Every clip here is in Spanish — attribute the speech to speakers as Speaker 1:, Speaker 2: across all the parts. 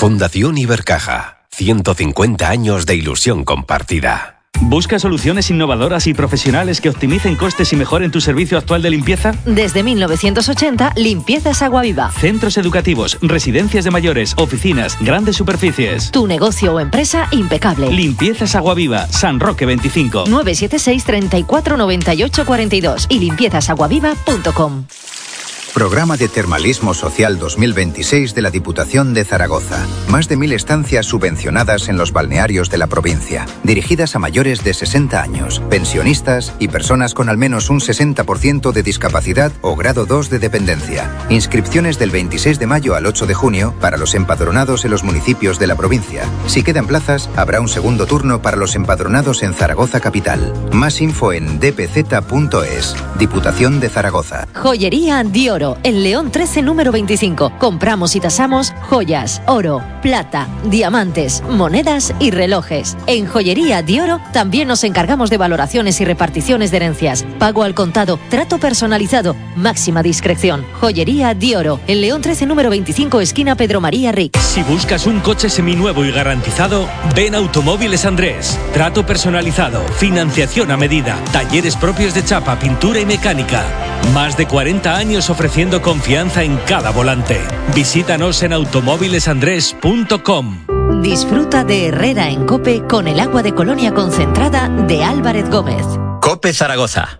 Speaker 1: Fundación Ibercaja. 150 años de ilusión compartida.
Speaker 2: ¿Busca soluciones innovadoras y profesionales que optimicen costes y mejoren tu servicio actual de limpieza?
Speaker 3: Desde 1980, Limpiezas Agua Viva.
Speaker 2: Centros educativos, residencias de mayores, oficinas, grandes superficies.
Speaker 3: Tu negocio o empresa impecable.
Speaker 2: Limpiezas Agua Viva, San Roque 25.
Speaker 3: 976 34 98 42 y limpiezasaguaviva.com.
Speaker 4: Programa de Termalismo Social 2026 de la Diputación de Zaragoza. Más de 1.000 estancias subvencionadas en los balnearios de la provincia, dirigidas a mayores de 60 años, pensionistas y personas con al menos un 60% de discapacidad o grado 2 de dependencia. Inscripciones del 26 de mayo al 8 de junio para los empadronados en los municipios de la provincia. Si quedan plazas, habrá un segundo turno para los empadronados en Zaragoza capital. Más info en dpz.es. Diputación de Zaragoza.
Speaker 3: Joyería Dior. En León 13, número 25. Compramos y tasamos joyas, oro, plata, diamantes, monedas y relojes. En Joyería Dioro también nos encargamos de valoraciones y reparticiones de herencias. Pago al contado, trato personalizado, máxima discreción. Joyería Dioro. En León 13, número 25, esquina Pedro María Ric.
Speaker 2: Si buscas un coche seminuevo y garantizado, ven a Automóviles Andrés. Trato personalizado, financiación a medida, talleres propios de chapa, pintura y mecánica. Más de 40 años ofreciendo confianza en cada volante. Visítanos en automóvilesandrés.com.
Speaker 3: Disfruta de Herrera en COPE con el agua de Colonia concentrada de Álvarez Gómez.
Speaker 5: COPE Zaragoza.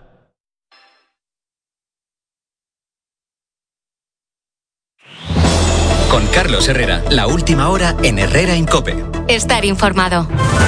Speaker 5: Con Carlos Herrera, la última hora en Herrera en COPE.
Speaker 6: Estar informado.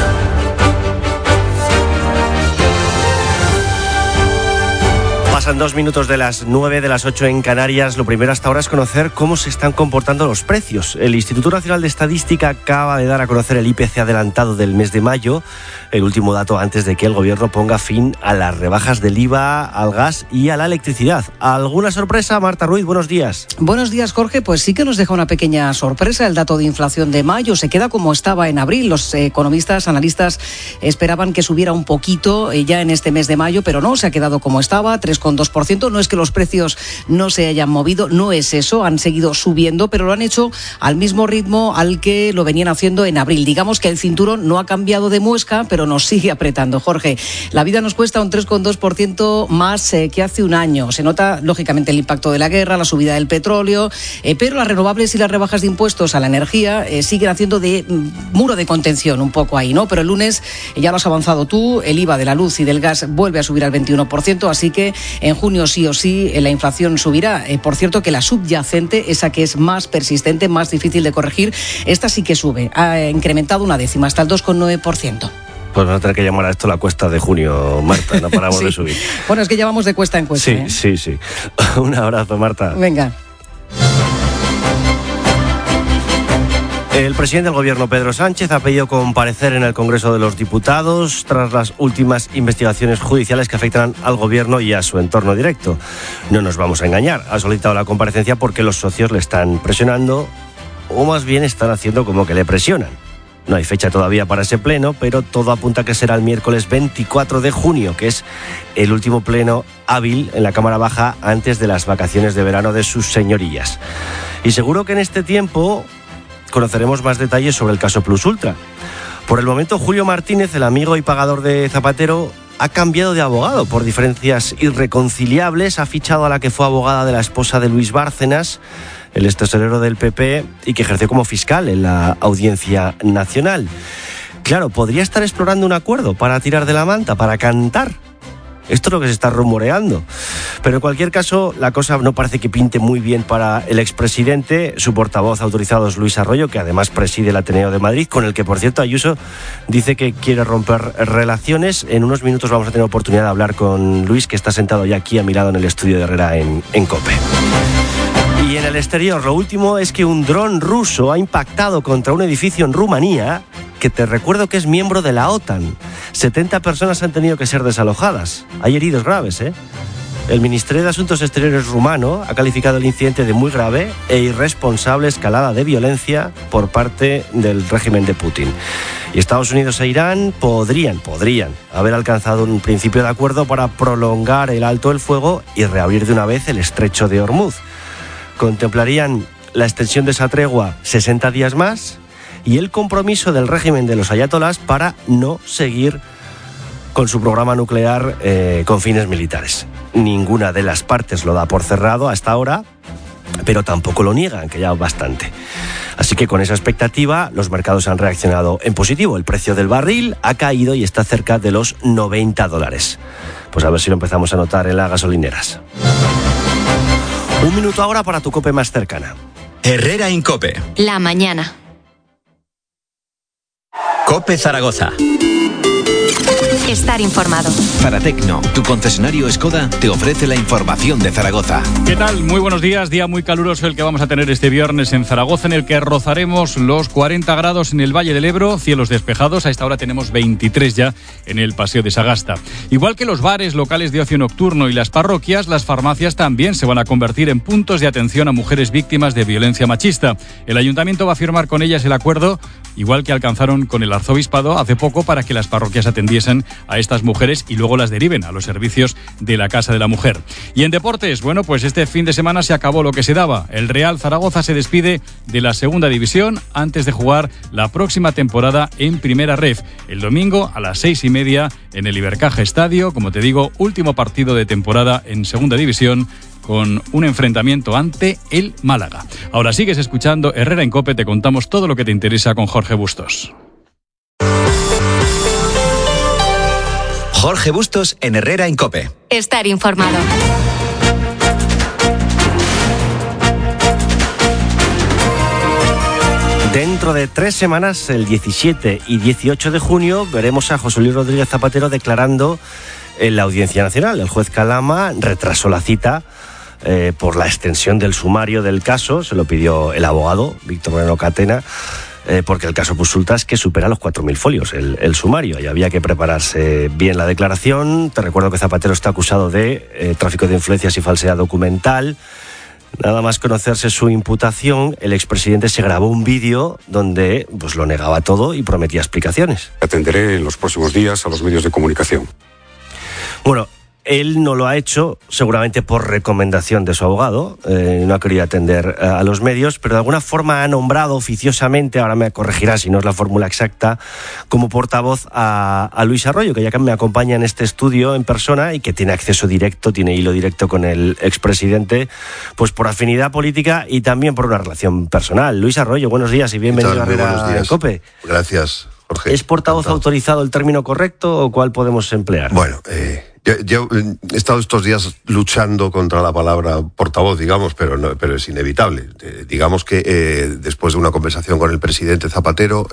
Speaker 7: Pasan 2 minutos de las 9, de las 8 en Canarias. Lo primero hasta ahora es conocer cómo se están comportando los precios. El Instituto Nacional de Estadística acaba de dar a conocer el IPC adelantado del mes de mayo, el último dato antes de que el gobierno ponga fin a las rebajas del IVA, al gas y a la electricidad. ¿Alguna sorpresa, Marta Ruiz? Buenos días.
Speaker 8: Buenos días, Jorge. Pues sí que nos deja una pequeña sorpresa. El dato de inflación de mayo se queda como estaba en abril. Los economistas, analistas esperaban que subiera un poquito ya en este mes de mayo, pero no, se ha quedado como estaba, 3,2%. No es que los precios no se hayan movido, no es eso, han seguido subiendo, pero lo han hecho al mismo ritmo al que lo venían haciendo en abril. Digamos que el cinturón no ha cambiado de muesca, pero nos sigue apretando. Jorge, la vida nos cuesta un 3,2% más que hace un año. Se nota, lógicamente, el impacto de la guerra, la subida del petróleo, pero las renovables y las rebajas de impuestos a la energía siguen haciendo de muro de contención un poco ahí, ¿no? Pero el lunes, ya lo has avanzado tú, el IVA de la luz y del gas vuelve a subir al 21%, así que en junio sí o sí la inflación subirá. Por cierto que la subyacente, esa que es más persistente, más difícil de corregir, esta sí que sube. Ha incrementado una décima hasta el 2,9%.
Speaker 7: Pues vamos a tener que llamar a esto la cuesta de junio, Marta, no paramos
Speaker 8: sí.
Speaker 7: de subir.
Speaker 8: Bueno, es que ya vamos de cuesta en cuesta.
Speaker 7: Sí. Un abrazo, Marta.
Speaker 8: Venga.
Speaker 7: El presidente del Gobierno, Pedro Sánchez, ha pedido comparecer en el Congreso de los Diputados tras las últimas investigaciones judiciales que afectan al Gobierno y a su entorno directo. No nos vamos a engañar, ha solicitado la comparecencia porque los socios le están presionando, o más bien están haciendo como que le presionan. No hay fecha todavía para ese pleno, pero todo apunta a que será el miércoles 24 de junio, que es el último pleno hábil en la Cámara Baja antes de las vacaciones de verano de sus señorías. Y seguro que en este tiempo conoceremos más detalles sobre el caso Plus Ultra. Por el momento, Julio Martínez, el amigo y pagador de Zapatero, ha cambiado de abogado por diferencias irreconciliables. Ha fichado a la que fue abogada de la esposa de Luis Bárcenas, el extesorero del PP, y que ejerció como fiscal en la Audiencia Nacional. Claro, podría estar explorando un acuerdo para tirar de la manta, para cantar. Esto es lo que se está rumoreando. Pero en cualquier caso, la cosa no parece que pinte muy bien para el expresidente. Su portavoz autorizado es Luis Arroyo, que además preside el Ateneo de Madrid, con el que, por cierto, Ayuso dice que quiere romper relaciones. En unos minutos vamos a tener oportunidad de hablar con Luis, que está sentado ya aquí a mi lado en el estudio de Herrera en COPE. Y en el exterior, lo último es que un dron ruso ha impactado contra un edificio en Rumanía, que te recuerdo que es miembro de la OTAN. 70 personas han tenido que ser desalojadas. Hay heridos graves, ¿eh? El Ministerio de Asuntos Exteriores rumano ha calificado el incidente de muy grave e irresponsable escalada de violencia por parte del régimen de Putin. Y Estados Unidos e Irán podrían haber alcanzado un principio de acuerdo para prolongar el alto el fuego y reabrir de una vez el estrecho de Hormuz. Contemplarían la extensión de esa tregua 60 días más y el compromiso del régimen de los ayatolás para no seguir con su programa nuclear con fines militares. Ninguna de las partes lo da por cerrado hasta ahora, pero tampoco lo niegan, que ya bastante. Así que con esa expectativa los mercados han reaccionado en positivo. El precio del barril ha caído y está cerca de los $90. Pues a ver si lo empezamos a notar en las gasolineras. 1 minuto ahora para tu COPE más cercana.
Speaker 5: Herrera Incope.
Speaker 6: La mañana.
Speaker 5: COPE Zaragoza.
Speaker 6: Estar informado.
Speaker 1: Zaratecno, tu concesionario Skoda, te ofrece la información de Zaragoza.
Speaker 9: ¿Qué tal? Muy buenos días. Día muy caluroso el que vamos a tener este viernes en Zaragoza, en el que rozaremos los 40 grados en el Valle del Ebro, cielos despejados. A esta hora tenemos 23 ya en el Paseo de Sagasta. Igual que los bares, locales de ocio nocturno y las parroquias, las farmacias también se van a convertir en puntos de atención a mujeres víctimas de violencia machista. El ayuntamiento va a firmar con ellas el acuerdo, igual que alcanzaron con el arzobispado hace poco, para que las parroquias atendiesen a estas mujeres y luego las deriven a los servicios de la Casa de la Mujer. Y en deportes, bueno, pues este fin de semana se acabó lo que se daba. El Real Zaragoza se despide de la segunda división antes de jugar la próxima temporada en Primera Ref. El domingo a las 6:30 en el Ibercaja Estadio, como te digo, último partido de temporada en segunda división, con un enfrentamiento ante el Málaga. Ahora sigues escuchando Herrera en COPE, te contamos todo lo que te interesa con Jorge Bustos.
Speaker 5: Jorge Bustos en Herrera Incope.
Speaker 6: Estar informado.
Speaker 7: Dentro de 3 semanas, el 17 y 18 de junio, veremos a José Luis Rodríguez Zapatero declarando en la Audiencia Nacional. El juez Calama retrasó la cita por la extensión del sumario del caso. Se lo pidió el abogado Víctor Moreno Catena, porque el caso Pusultas que supera los 4.000 folios, el sumario, y había que prepararse bien la declaración. Te recuerdo que Zapatero está acusado de tráfico de influencias y falsedad documental. Nada más conocerse su imputación, el expresidente se grabó un vídeo donde pues lo negaba todo y prometía explicaciones.
Speaker 10: Atenderé en los próximos días a los medios de comunicación.
Speaker 7: Bueno, él no lo ha hecho, seguramente por recomendación de su abogado, no ha querido atender a los medios, pero de alguna forma ha nombrado oficiosamente, ahora me corregirá si no es la fórmula exacta, como portavoz a Luis Arroyo, que ya me acompaña en este estudio en persona y que tiene acceso directo, tiene hilo directo con el expresidente, pues por afinidad política y también por una relación personal. Luis Arroyo, buenos días y bienvenido a Herrera en COPE.
Speaker 11: Gracias, Jorge.
Speaker 7: ¿Es portavoz autorizado el término correcto o cuál podemos emplear?
Speaker 11: Bueno, yo he estado estos días luchando contra la palabra portavoz, digamos, pero es inevitable. Digamos que después de una conversación con el presidente Zapatero,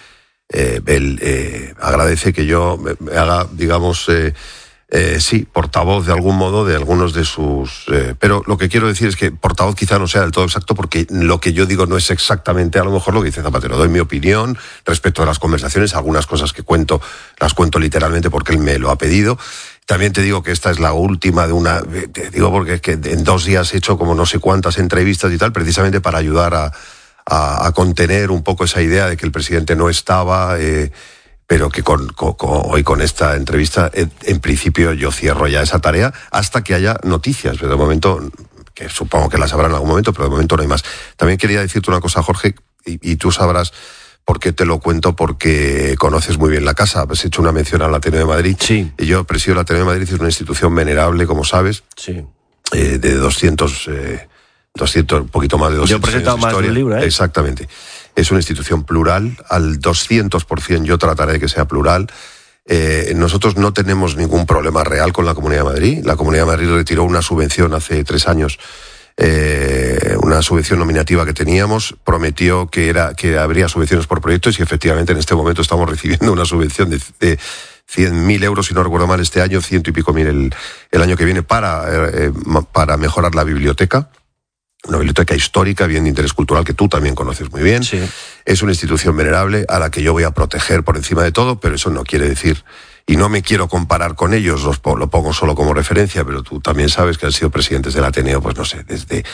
Speaker 11: él agradece que yo me haga, digamos, sí, portavoz de algún modo de algunos de sus... pero lo que quiero decir es que portavoz quizá no sea del todo exacto, porque lo que yo digo no es exactamente a lo mejor lo que dice Zapatero. Doy mi opinión respecto a las conversaciones, algunas cosas que cuento, las cuento literalmente porque él me lo ha pedido. También te digo que esta es la última de una... Te digo porque es que en 2 días he hecho como no sé cuántas entrevistas y tal, precisamente para ayudar a contener un poco esa idea de que el presidente no estaba... pero que hoy con esta entrevista, en principio yo cierro ya esa tarea hasta que haya noticias. Pero de momento, que supongo que las habrá en algún momento, pero de momento no hay más. También quería decirte una cosa, Jorge, y tú sabrás por qué te lo cuento, porque conoces muy bien la casa. Has hecho una mención al Ateneo de Madrid.
Speaker 7: Sí.
Speaker 11: Y yo presido el Ateneo de Madrid, es una institución venerable, como sabes.
Speaker 7: Sí.
Speaker 11: De 200, un poquito más de 200
Speaker 7: Yo he presentado más de un libro, ¿eh?
Speaker 11: Exactamente. Es una institución plural, al 200% yo trataré de que sea plural. Nosotros no tenemos ningún problema real con la Comunidad de Madrid. La Comunidad de Madrid retiró una subvención hace 3 años, una subvención nominativa que teníamos, prometió que habría subvenciones por proyectos y efectivamente en este momento estamos recibiendo una subvención de 100.000 euros, si no recuerdo mal, este año, 100 y pico mil el año que viene para mejorar la biblioteca. Una biblioteca histórica, bien de interés cultural, que tú también conoces muy bien.
Speaker 7: Sí.
Speaker 11: Es una institución venerable a la que yo voy a proteger por encima de todo, pero eso no quiere decir, y no me quiero comparar con ellos, lo pongo solo como referencia, pero tú también sabes que han sido presidentes del Ateneo, pues no sé, desde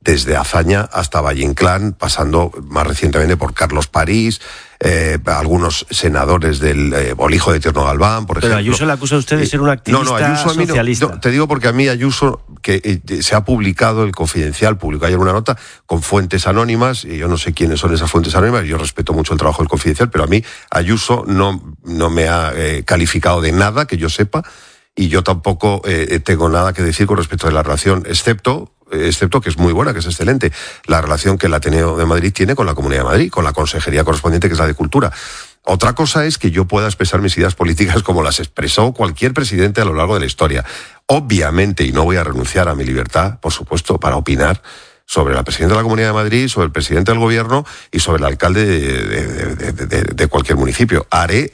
Speaker 11: desde Azaña hasta Valle Inclán, pasando más recientemente por Carlos París, algunos senadores del o el hijo de Tierno Galván, por ejemplo.
Speaker 7: Pero Ayuso le acusa a usted de ser un activista
Speaker 11: Ayuso
Speaker 7: socialista.
Speaker 11: No, te digo porque a mí Ayuso, que se ha publicado, el Confidencial publicó ayer una nota con fuentes anónimas, y yo no sé quiénes son esas fuentes anónimas, yo respeto mucho el trabajo del Confidencial, pero a mí Ayuso no me ha calificado de nada, que yo sepa, y yo tampoco tengo nada que decir con respecto a la relación, excepto que es muy buena, que es excelente, la relación que el Ateneo de Madrid tiene con la Comunidad de Madrid, con la consejería correspondiente, que es la de Cultura. Otra cosa es que yo pueda expresar mis ideas políticas como las expresó cualquier presidente a lo largo de la historia. Obviamente, y no voy a renunciar a mi libertad, por supuesto, para opinar sobre la presidenta de la Comunidad de Madrid, sobre el presidente del Gobierno y sobre el alcalde de cualquier municipio.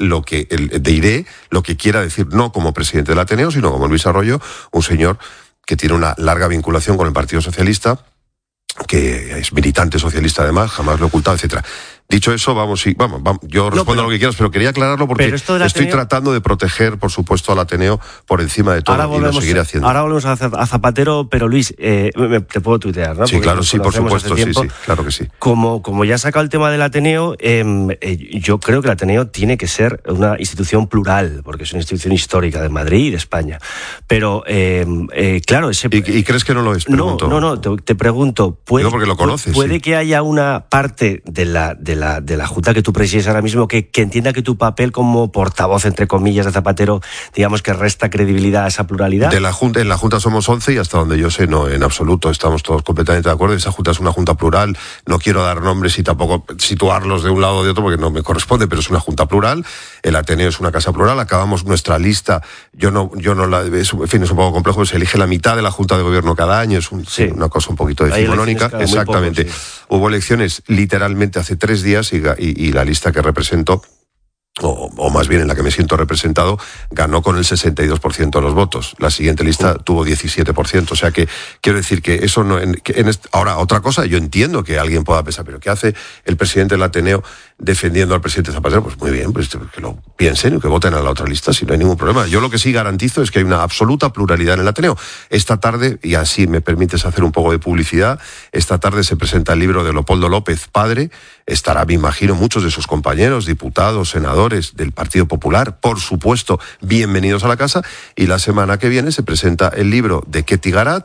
Speaker 11: Diré lo que quiera decir, no como presidente del Ateneo, sino como Luis Arroyo, un señor que tiene una larga vinculación con el Partido Socialista, que es militante socialista además, jamás lo he ocultado, etcétera. Dicho eso, yo respondo a lo que quieras, pero quería aclararlo porque estoy tratando de proteger, por supuesto, al Ateneo por encima de todo, y lo seguiré haciendo.
Speaker 7: Ahora volvemos a Zapatero, pero Luis, te puedo tuitear, ¿no?
Speaker 11: Sí,
Speaker 7: porque
Speaker 11: claro, sí, por supuesto, sí, claro que sí.
Speaker 7: Como ya has sacado el tema del Ateneo, yo creo que el Ateneo tiene que ser una institución plural, porque es una institución histórica de Madrid y de España. Pero, claro,
Speaker 11: ¿Y crees que no lo es? Pregunto.
Speaker 7: No, te pregunto,
Speaker 11: porque lo conoces,
Speaker 7: puede que haya una parte de la Junta que tú presides ahora mismo que entienda que tu papel como portavoz, entre comillas, de Zapatero, digamos que resta credibilidad a esa pluralidad.
Speaker 11: En la Junta somos 11 y hasta donde yo sé, no, en absoluto, estamos todos completamente de acuerdo. Esa Junta es una Junta plural, no quiero dar nombres y tampoco situarlos de un lado o de otro porque no me corresponde, pero es una Junta plural. El Ateneo es una casa plural, acabamos nuestra lista, en fin, es un poco complejo, se elige la mitad de la Junta de Gobierno cada año, es una cosa un poquito decimonónica. Exactamente.
Speaker 7: Poco, sí.
Speaker 11: Hubo elecciones literalmente hace 3 días y la lista que represento, o más bien en la que me siento representado, ganó con el 62% de los votos. La siguiente lista tuvo 17%. O sea que quiero decir que eso no... Ahora, otra cosa, yo entiendo que alguien pueda pensar, pero ¿qué hace el presidente del Ateneo defendiendo al presidente Zapatero? Pues muy bien, pues que lo piensen y que voten a la otra lista, si no hay ningún problema. Yo lo que sí garantizo es que hay una absoluta pluralidad en el Ateneo. Esta tarde, y así me permites hacer un poco de publicidad, esta tarde se presenta el libro de Leopoldo López, padre. Estará, me imagino, muchos de sus compañeros, diputados, senadores del Partido Popular, por supuesto, bienvenidos a la casa. Y la semana que viene se presenta el libro de Ketty Garat,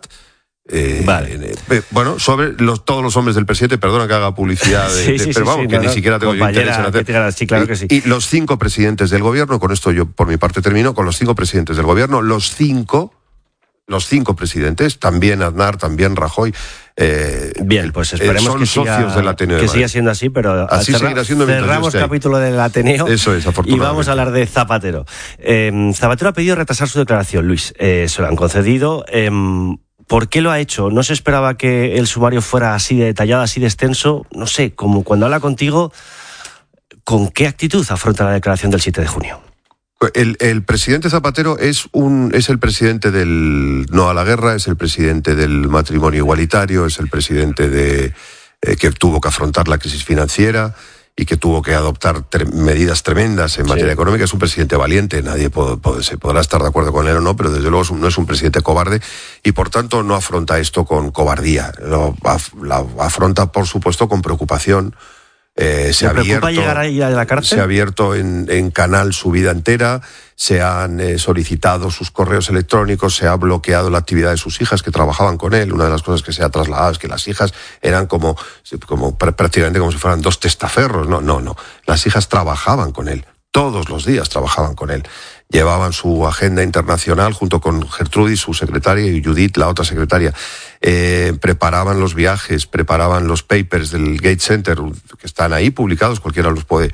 Speaker 11: sobre todos los hombres del presidente. Perdona que haga publicidad, ni siquiera tengo yo interés en hacer.
Speaker 7: Sí, claro que sí.
Speaker 11: Y los 5 presidentes del gobierno, con esto yo por mi parte termino, con los 5 presidentes del gobierno, los cinco presidentes, también Aznar, también Rajoy.
Speaker 7: Bien, pues esperemos
Speaker 11: son socios del Ateneo
Speaker 7: que siga siendo así, pero
Speaker 11: así seguirá siendo.
Speaker 7: Cerramos capítulo del Ateneo.
Speaker 11: Eso es, afortunadamente.
Speaker 7: Y vamos a hablar de Zapatero. Zapatero ha pedido retrasar su declaración, Luis. Se lo han concedido. ¿Por qué lo ha hecho? ¿No se esperaba que el sumario fuera así de detallado, así de extenso? No sé, como cuando habla contigo, ¿con qué actitud afronta la declaración del 7 de junio?
Speaker 11: El presidente Zapatero es el presidente del no a la guerra, es el presidente del matrimonio igualitario, es el presidente que tuvo que afrontar la crisis financiera y que tuvo que adoptar medidas tremendas en materia económica. Es un presidente valiente, nadie se podrá estar de acuerdo con él o no, pero desde luego no es un presidente cobarde y por tanto no afronta esto con cobardía, lo afronta por supuesto con preocupación.
Speaker 7: ¿Se preocupa llegar ahí a la cárcel?
Speaker 11: Se ha abierto en Canal su vida entera, se han solicitado sus correos electrónicos, se ha bloqueado la actividad de sus hijas que trabajaban con él. Una de las cosas que se ha trasladado es que las hijas eran prácticamente como si fueran 2 testaferros. No. Las hijas trabajaban con él. Todos los días trabajaban con él. Llevaban su agenda internacional junto con Gertrudis, su secretaria, y Judith, la otra secretaria. Preparaban los viajes, preparaban los papers del Gates Center, que están ahí publicados, cualquiera los puede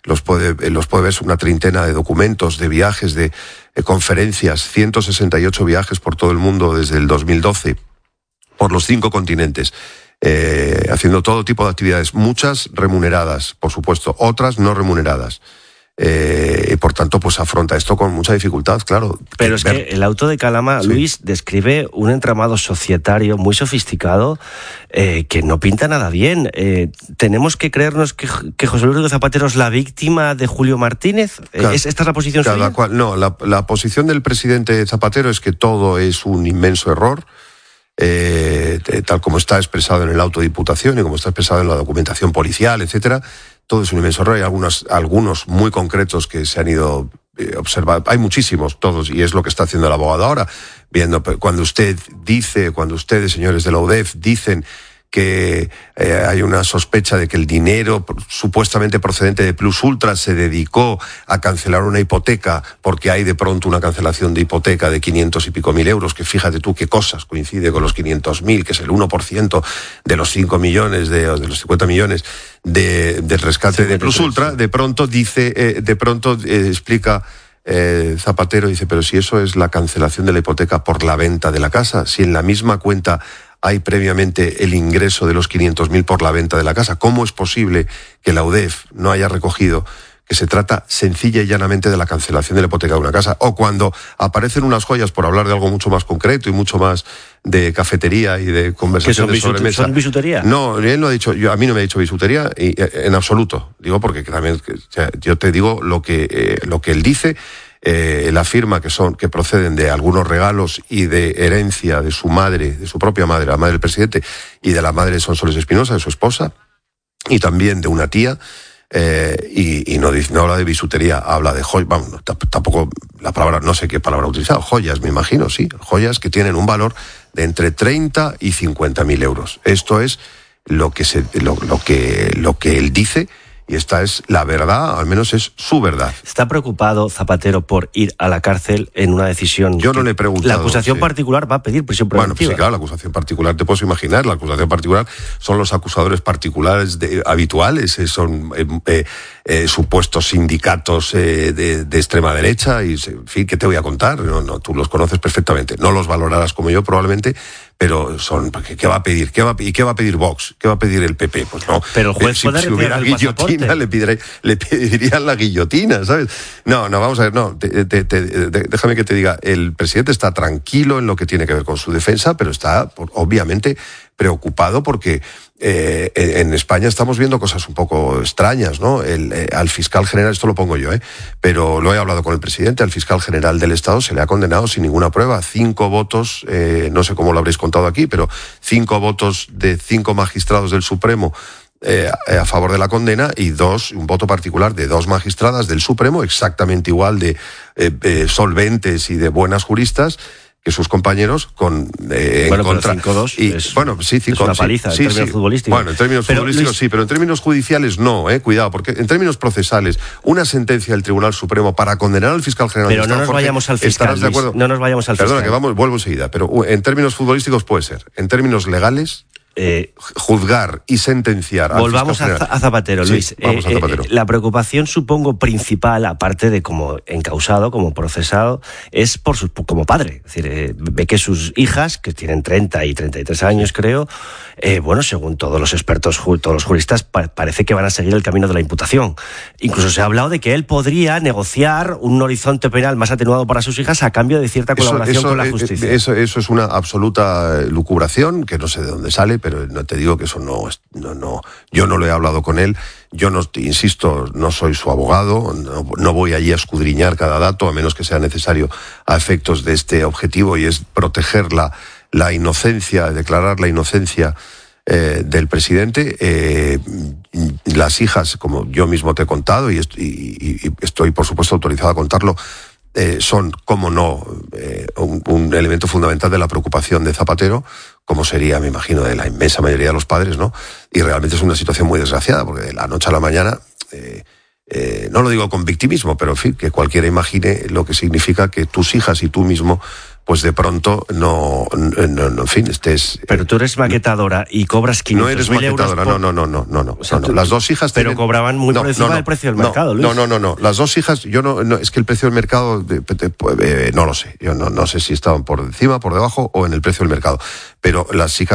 Speaker 11: ver, una treintena de documentos, de viajes, de conferencias, 168 viajes por todo el mundo desde el 2012, por los 5 continentes. Haciendo todo tipo de actividades, muchas remuneradas, por supuesto, otras no remuneradas. Y por tanto, pues afronta esto con mucha dificultad, claro.
Speaker 7: Pero es que el auto de Calama, Luis, describe un entramado societario muy sofisticado que no pinta nada bien. ¿Tenemos que creernos que José Luis Rodríguez Zapatero es la víctima de Julio Martínez? ¿Esta es la posición suya?
Speaker 11: No, la posición del presidente Zapatero es que todo es un inmenso error. tal como está expresado en el auto de imputación y como está expresado en la documentación policial, etcétera. Todo es un inmenso error. Hay algunos muy concretos que se han ido observar. Hay muchísimos, todos, y es lo que está haciendo el abogado ahora. Viendo, cuando ustedes, señores de la UDEF, dicen que hay una sospecha de que el dinero supuestamente procedente de Plus Ultra se dedicó a cancelar una hipoteca porque hay de pronto una cancelación de hipoteca de 500 y pico mil euros, que fíjate tú qué cosas coincide con los 500.000, que es el 1% de los 5 millones, de los 50 millones del rescate de Plus Ultra. De pronto explica Zapatero, dice, pero si eso es la cancelación de la hipoteca por la venta de la casa, si en la misma cuenta hay previamente el ingreso de los 500.000 por la venta de la casa, ¿cómo es posible que la UDEF no haya recogido que se trata sencilla y llanamente de la cancelación de la hipoteca de una casa? O cuando aparecen unas joyas, por hablar de algo mucho más concreto y mucho más de cafetería y de conversación de sobremesa.
Speaker 7: ¿Son bisutería?
Speaker 11: No, él no ha dicho, a mí no me ha dicho bisutería en absoluto. Digo porque también, yo te digo lo que él dice. Él afirma que proceden de algunos regalos y de herencia de su madre, de su propia madre, la madre del presidente, y de la madre de Sonsoles Espinosa, de su esposa, y también de una tía, y no habla de bisutería, habla de joyas. Vamos, tampoco la palabra, no sé qué palabra ha utilizado, joyas, me imagino, sí, joyas que tienen un valor de entre 30 y 50.000 euros. Esto es lo que él dice. Y esta es la verdad, al menos es su verdad.
Speaker 7: ¿Está preocupado Zapatero por ir a la cárcel en una decisión?
Speaker 11: Yo no le he preguntado.
Speaker 7: La acusación particular va a pedir prisión preventiva.
Speaker 11: Bueno, pues sí, claro, la acusación particular, te puedes imaginar, la acusación particular son los acusadores particulares habituales, son supuestos sindicatos de extrema derecha, y en fin, ¿qué te voy a contar? No, tú los conoces perfectamente, no los valorarás como yo probablemente, pero ¿qué va a pedir? ¿Y qué va a pedir Vox? ¿Qué va a pedir el PP? Pues no.
Speaker 7: Pero el juez puede
Speaker 11: si hubiera guillotina, le pedirían la guillotina, ¿sabes? No, vamos a ver, no. Déjame que te diga, el presidente está tranquilo en lo que tiene que ver con su defensa, pero está, obviamente, preocupado porque en España estamos viendo cosas un poco extrañas, ¿no? Al fiscal general, esto lo pongo yo, pero lo he hablado con el presidente, al fiscal general del Estado se le ha condenado sin ninguna prueba, 5 votos, no sé cómo lo habréis contado aquí, pero 5 votos de 5 magistrados del Supremo a favor de la condena, y un voto particular de 2 magistradas del Supremo, exactamente igual de solventes y de buenas juristas que sus compañeros en contra.
Speaker 7: 5-2 es una paliza en términos futbolísticos.
Speaker 11: Bueno, en términos futbolísticos sí, pero en términos judiciales no, cuidado, porque en términos procesales, una sentencia del Tribunal Supremo para condenar al fiscal general
Speaker 7: del Estado. Pero no nos vayamos al fiscal, Luis, no nos vayamos al fiscal.
Speaker 11: Perdona, que vuelvo enseguida, pero en términos futbolísticos puede ser. En términos legales, juzgar y sentenciar.
Speaker 7: Volvamos a Zapatero, Luis.
Speaker 11: Vamos a Zapatero.
Speaker 7: La preocupación, supongo, principal, aparte de como encausado, como procesado, es como padre. Es decir, ve que sus hijas, que tienen 30 y 33 años, creo, según todos los expertos, todos los juristas, parece que van a seguir el camino de la imputación. Incluso se ha hablado de que él podría negociar un horizonte penal más atenuado para sus hijas a cambio de cierta colaboración con la justicia.
Speaker 11: Eso es una absoluta lucubración, que no sé de dónde sale, pero no te digo que eso no, yo no lo he hablado con él, yo no, insisto, no soy su abogado, no voy allí a escudriñar cada dato, a menos que sea necesario a efectos de este objetivo, y es proteger la inocencia, declarar la inocencia del presidente. Las hijas, como yo mismo te he contado, y estoy por supuesto autorizado a contarlo, son, como no, un elemento fundamental de la preocupación de Zapatero, como sería, me imagino, de la inmensa mayoría de los padres, ¿no? Y realmente es una situación muy desgraciada, porque de la noche a la mañana, no lo digo con victimismo, pero en fin, que cualquiera imagine lo que significa que tus hijas y tú mismo, pues de pronto en fin, estés...
Speaker 7: Pero tú eres maquetadora y cobras 500.000 euros.
Speaker 11: No eres maquetadora, no. O sea, las 2 hijas...
Speaker 7: Pero cobraban muy por encima del precio del mercado, Luis.
Speaker 11: No. Las 2 hijas, es que el precio del mercado, no lo sé. Yo no sé si estaban por encima, por debajo o en el precio del mercado. Pero las hijas